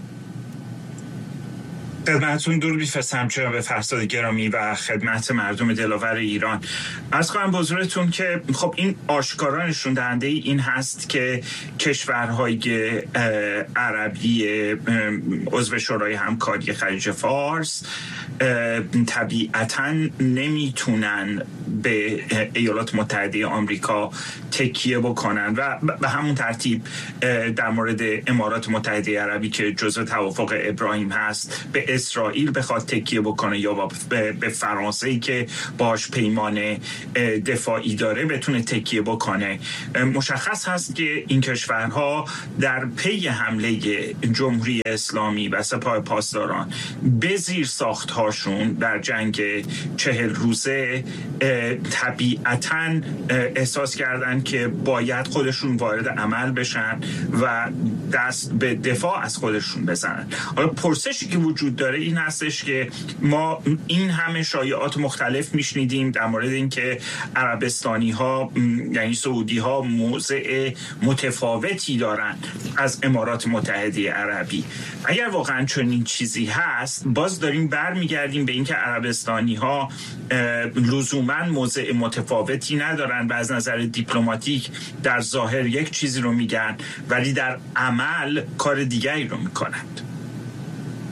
خدمتتون درود می‌فرستم جناب فرزاد گرامی و خدمت مردم دلاور ایران. عرض کنم به حضورتون که خب این آشکارا نشون دهنده این هست که کشورهای عربی عضو شورای همکاری خلیج فارس طبیعتاً نمیتونن به ایالات متحده آمریکا تکیه بکنن و به همون ترتیب در مورد امارات متحده عربی که جزء توافق ابراهیم هست به اسرائیل بخواد تکیه بکنه یا به فرانسه که باش پیمان دفاعی داره بتونه تکیه بکنه. مشخص هست که این کشورها در پی حمله جمهوری اسلامی و سپاه پاسداران به زیر ساخت‌هاشون در جنگ 40 روزه طبیعتاً احساس کردن که باید خودشون وارد عمل بشن و دست به دفاع از خودشون بزنن. حالا پرسشی که وجود داره این هستش که ما این همه شایعات مختلف میشنیدیم در مورد اینکه عربستانی ها یعنی سعودی ها موضع متفاوتی دارن از امارات متحده عربی. اگر واقعا چنین چیزی هست باز داریم برمیگردیم به اینکه عربستانی ها لزوما موضع متفاوتی ندارن و از نظر دیپلماتیک در ظاهر یک چیزی رو میگن ولی در عمل کار دیگری رو میکنند.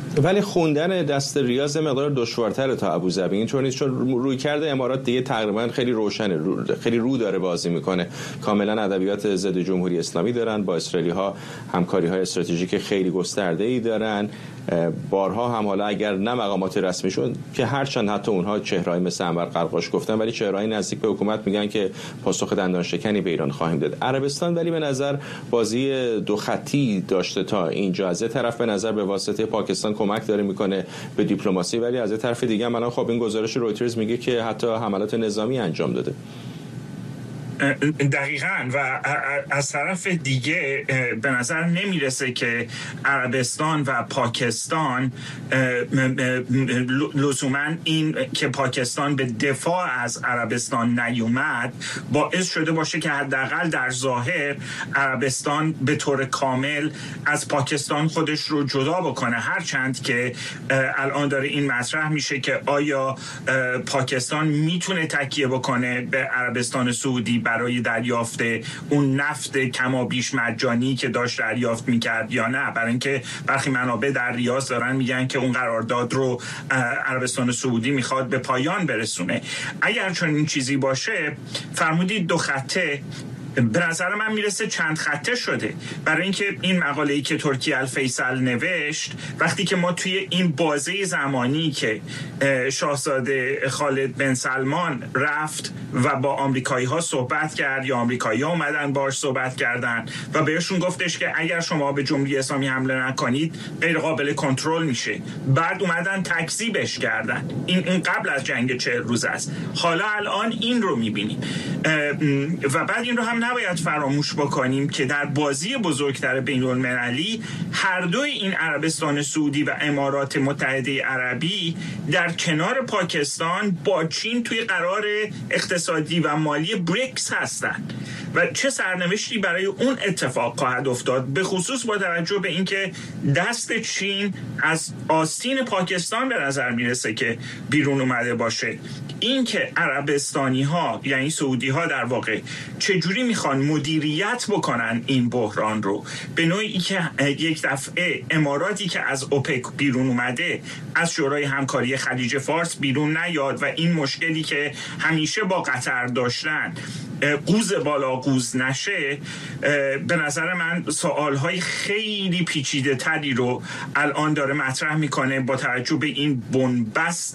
ولی خوندن دست ریاض مقدار دشوارتره تا ابوظبی، اینطور نیست، چون روی کرده امارات دیگه تقریبا خیلی روشنه، خیلی رو داره بازی میکنه، کاملا ادبیات ضد جمهوری اسلامی دارن، با اسرائیلی ها همکاری های استراتژیک خیلی گسترده ای دارن، بارها هم حالا اگر نه مقامات رسمیشون که هرچند حتی اونها چهره‌ای مثل انور قرقاش گفتن، ولی چهره‌ای نزدیک به حکومت میگن که پاسخ دندان شکنی به ایران خواهیم داد. عربستان ولی به نظر بازی دو خطی داشته تا اینجا، از طرف به نظر به واسطه پاکستان کمک داره میکنه به دیپلماسی، ولی از طرف دیگه الان خب این گزارش رویترز میگه که حتی حملات نظامی انجام داده. دقیقاً. و از طرف دیگه به نظر نمیرسه که عربستان و پاکستان لزوماً این که پاکستان به دفاع از عربستان نیومد باعث شده باشه که حداقل در ظاهر عربستان به طور کامل از پاکستان خودش رو جدا بکنه، هرچند که الان داره این مطرح میشه که آیا پاکستان میتونه تکیه بکنه به عربستان سعودی برای دریافت اون نفت کما بیش مجانی که داشت دریافت میکرد یا نه، برای اینکه برخی منابع در ریاض دارن میگن که اون قرارداد رو عربستان سعودی میخواد به پایان برسونه. اگر چون این چیزی باشه، فرمودید دو خطه، به نظر من میرسه چند خطه شده، برای اینکه این مقاله‌ای که ترکی الفیصل نوشت، وقتی که ما توی این بازه زمانی که شاهزاده خالد بن سلمان رفت و با آمریکایی ها صحبت کرد یا آمریکایی ها اومدن باش صحبت کردن و بهشون گفتش که اگر شما به جمهوری اسلامی حمله نکنید غیر قابل کنترل میشه، بعد اومدن تکذیبش کردن. این قبل از جنگ 40 روز است. حالا الان این رو میبینیم و بعد این رو هم نباید فراموش بکنیم که در بازی بزرگتر بین المللی هر دوی این عربستان سعودی و امارات متحده عربی در کنار پاکستان با چین توی قرار اقتصادی و مالی بریکس هستند و چه سرنوشتی برای اون اتفاق خواهد افتاد، به خصوص با توجه به اینکه دست چین از آستین پاکستان به نظر میرسه که بیرون اومده باشه. این که عربستانی ها یعنی سعودی ها در واقع چجوری میخوان مدیریت بکنن این بحران رو، به نوعی که یک دفعه اماراتی که از اوپک بیرون اومده از شورای همکاری خلیج فارس بیرون نیاد و این مشکلی که همیشه با قطر داشتن قوز بالا قوز نشه، به نظر من سوالهای خیلی پیچیده تری رو الان داره مطرح میکنه با توجه به این بنبست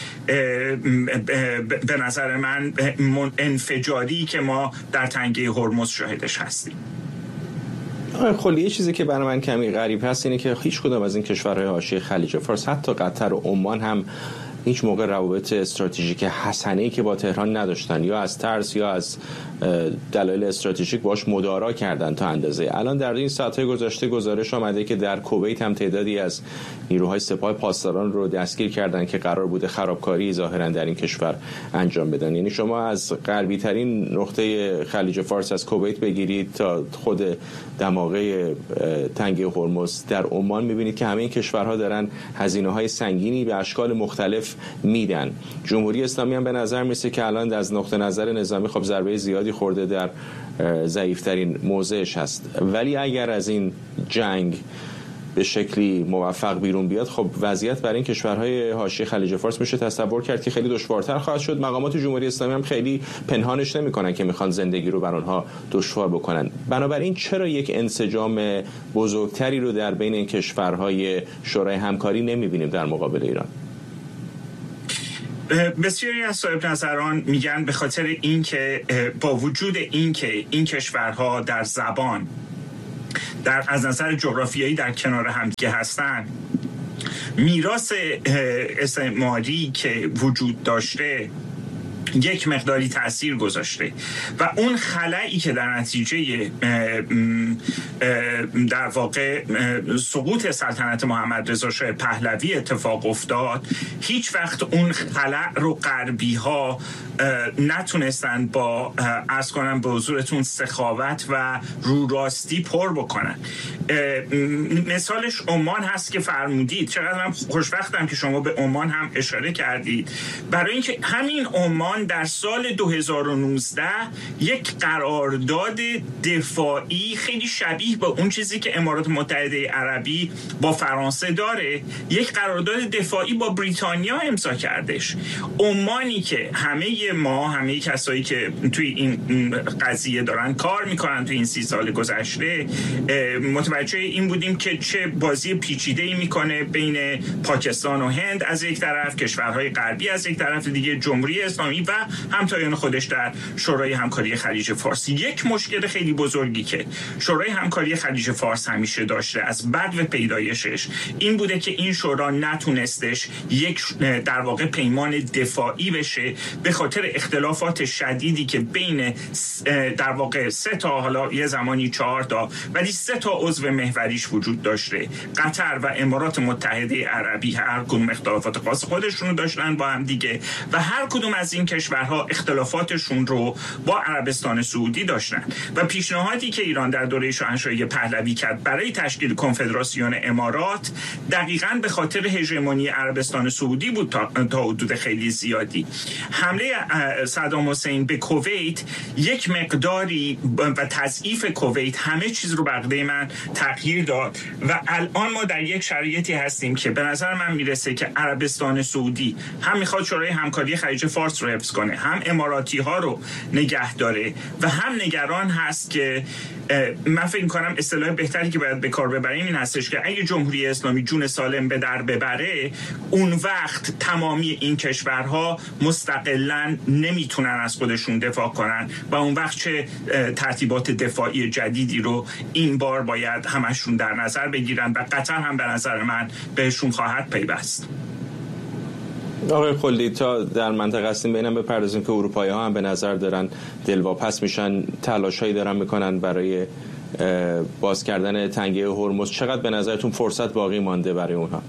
به نظر من انفجاری که ما در تنگه هرمز شاهدش هستیم. خب یه چیزی که برای من کمی غریب هست اینه که هیچ کدام از این کشورهای حاشیه خلیج فارس، حتی قطر و عمان هم هیچ موقع روابط استراتژیک حسنه‌ای که با تهران نداشتن، یا از ترس یا از دلایل استراتژیک باش مدارا کردن تا اندازه. الان در این ساعت‌های گذشته گزارش آمده که در کویت هم تعدادی از نیروهای سپاه پاسداران رو دستگیر کردن که قرار بوده خرابکاری ظاهرا در این کشور انجام بدن. یعنی شما از غربی ترین نقطه خلیج فارس از کویت بگیرید تا خود دماغه تنگه هرمز در عمان می‌بینید که همه این کشورها دارن هزینه‌های سنگینی به اشکال مختلف میدن. جمهوری اسلامی هم به نظر میرسه که الان از نقطه نظر نظامی خب ضربه زیادی خورده، در ضعیفترین موضعش هست، ولی اگر از این جنگ به شکلی موفق بیرون بیاد، خب وضعیت برای این کشورهای حاشیه خلیج فارس میشه تصور کرد که خیلی دشوارتر خواهد شد. مقامات جمهوری اسلامی هم خیلی پنهانش نمیکنن که میخوان زندگی رو بر اونها دشوار بکنن. بنابراین چرا یک انسجام بزرگتری رو در بین این کشورهای شورای همکاری نمیبینیم در مقابل ایران؟ بسیاری از صاحب نظران میگن به خاطر اینکه با وجود اینکه این کشورها در زبان از نظر جغرافیایی در کنار همدیگه هستن، میراث استعماری که وجود داشته یک مقداری تأثیر گذاشته و اون خلایی که در نتیجه در واقع سقوط سلطنت محمد رضا شاه پهلوی اتفاق افتاد، هیچ وقت اون خلا رو غربی ها نتونستن با عرض کنم به حضورتون سخاوت و رو راستی پر بکنن. مثالش عمان هست که فرمودید. چقدر من خوشبختم که شما به عمان هم اشاره کردید، برای اینکه همین عمان ایران در سال 2019 یک قرارداد دفاعی خیلی شبیه به اون چیزی که امارات متحده عربی با فرانسه داره، یک قرارداد دفاعی با بریتانیا امضا کردش. عمانی که همه کسایی که توی این قضیه دارن کار میکنن توی این 30 سال گذشته متوجه این بودیم که چه بازی پیچیده‌ای میکنه بین پاکستان و هند از یک طرف، کشورهای غربی از یک طرف دیگه، جمهوری اسلامی و همتایان خودش در شورای همکاری خلیج فارس. یک مشکل خیلی بزرگی که شورای همکاری خلیج فارس همیشه داشته از بدو پیدایشش این بوده که این شورا نتونستش یک در واقع پیمان دفاعی بشه به خاطر اختلافات شدیدی که بین در واقع 3 تا، حالا یه زمانی 4 تا، ولی 3 تا عضو محوریش وجود داشته. قطر و امارات متحده عربی هر کدوم اختلافات خاص خودشون رو داشتن با هم دیگه و هر کدوم از این کشورها اختلافاتشون رو با عربستان سعودی داشتن و پیشنهادی که ایران در دوره شاهنشاهی پهلوی کرد برای تشکیل کنفدراسیون امارات دقیقاً به خاطر هژمونی عربستان سعودی بود تا حدود خیلی زیادی. حمله صدام حسین به کویت یک مقداری و تضعیف کویت همه چیز رو بقیده من تغییر داد و الان ما در یک شرایطی هستیم که به نظر من میرسه که عربستان سعودی هم میخواد شورای همکاری خلیج فارس رو حفظ کنه، هم اماراتی ها رو نگه داره و هم نگران هست که من فکر می‌کنم اصطلاح بهتری که باید به کار ببریم این هستش که اگه جمهوری اسلامی جون سالم به در ببره اون وقت تمامی این کشورها مستقلاً نمیتونن از خودشون دفاع کنن و اون وقت چه ترتیبات دفاعی جدیدی رو این بار باید همشون در نظر بگیرن و قطر هم به نظر من بهشون خواهد پیوست. آقای خلدی، تا در منطقه هستیم بینم بپردازیم که اروپایی‌ها هم به نظر دارن دلواپس میشن، تلاش‌هایی دارن میکنن برای باز کردن تنگه هرمز. چقدر به نظرتون فرصت باقی مانده برای اونها؟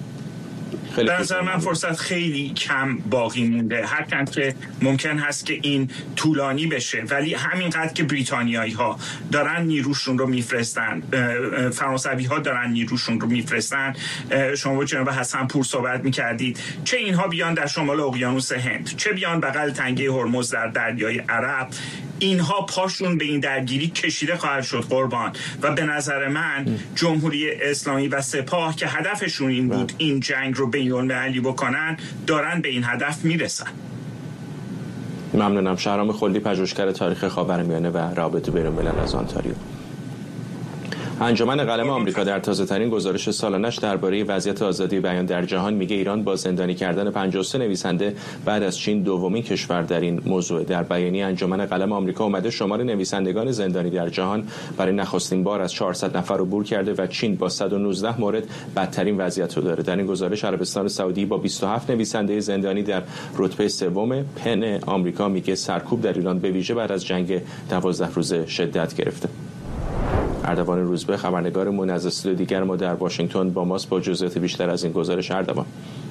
به نظر من فرصت خیلی کم باقی مونده، هرچند که ممکن هست که این طولانی بشه، ولی همینقدر که بریتانیایی ها دارن نیروشون رو میفرستن، فرانسوی ها دارن نیروشون رو میفرستن. شما با جناب حسن پور صحبت میکردید، چه اینها بیان در شمال اقیانوس هند، چه بیان بغل تنگه هرمز در دریای عرب، اینها پاشون به این درگیری کشیده خواهد شد قربان. و به نظر من جمهوری اسلامی و سپاه که هدفشون این بود این جنگ رو بین‌المللی بکنن دارن به این هدف میرسن. ممنونم. شهرام خلدی، پژوهشگر تاریخ خاورمیانه و روابط بین‌الملل از آنتاریو. انجمن قلم آمریکا در تازه‌ترین گزارش سالانش درباره وضعیت آزادی بیان در جهان میگه ایران با زندانی کردن 53 نویسنده بعد از چین دومین کشور در این موضوع. در بیانیه انجمن قلم آمریکا اومده شمار نویسندگان زندانی در جهان برای نخستین بار از 400 نفر عبور کرده و چین با 119 مورد بدترین وضعیت رو داره. در این گزارش عربستان سعودی با 27 نویسنده زندانی در رتبه سوم. پن آمریکا میگه سرکوب در ایران به ویژه بعد از جنگ 12 روزه شدت گرفته. اردوان روزبه، خبرنگارمون از استودیو دیگر ما در واشنگتن با ماست با جزئیات بیشتر از این گزارش. اردوان.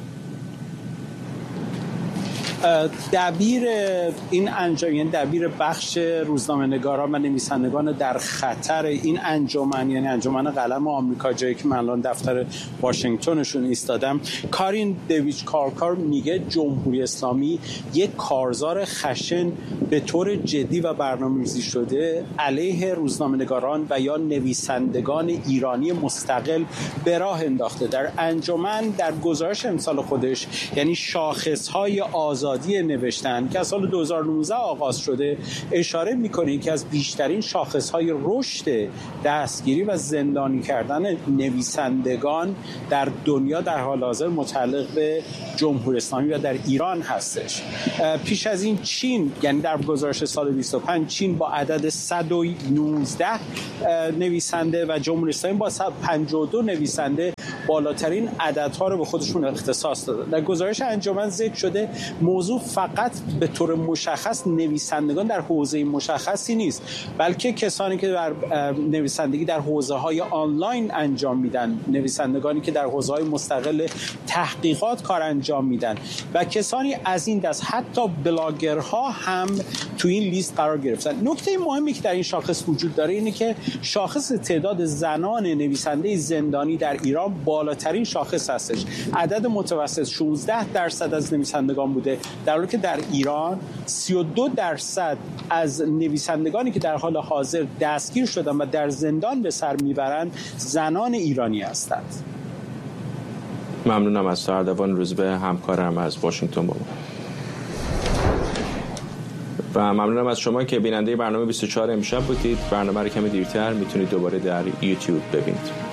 دبیر این انجمن، یعنی دبیر بخش روزنامه‌نگاران و نویسندگان در خطر این انجمن، یعنی انجمن قلم آمریکا، جایی که من الان دفتر واشنگتنشون ایستادم، کارین دیویچ کارکار میگه جمهوری اسلامی یک کارزار خشن به طور جدی و برنامه‌ریزی شده علیه روزنامه‌نگاران و یا نویسندگان ایرانی مستقل به راه انداخته. در انجمن در گزارش امسال خودش، یعنی شاخص‌های آزادی نوشتن که از سال 2019 آغاز شده، اشاره میکنه که از بیشترین شاخصهای رشد دستگیری و زندانی کردن نویسندگان در دنیا در حال حاضر متعلق به جمهوری اسلامی و در ایران هستش. پیش از این چین، یعنی در گزارش سال 25 چین با عدد 119 نویسنده و جمهوری اسلامی با 52 نویسنده بالاترین عددها رو به خودشون اختصاص دادن. در گزارش انجمن ذکر شده موضوع فقط به طور مشخص نویسندگان در حوزه مشخصی نیست، بلکه کسانی که در نویسندگی در حوزه‌های آنلاین انجام میدن، نویسندگانی که در حوزه‌های مستقل تحقیقات کار انجام میدن و کسانی از این دست، حتی بلاگرها هم تو این لیست قرار گرفتن. نکته مهمی که در این شاخص وجود داره اینه که شاخص تعداد زنان نویسنده زندانی در ایران بالاترین شاخص هستش. عدد متوسط 16% از نویسندگان بوده، در حالی که در ایران 32% از نویسندگانی که در حال حاضر دستگیر شدن و در زندان به سر میبرند زنان ایرانی هستند. ممنونم از اردوان روزبه، همکارم از واشنگتن با ما. و ممنونم از شما که بیننده برنامه 24 امشب بودید. برنامه رو کمی دیرتر میتونید دوباره در یوتیوب ببینید.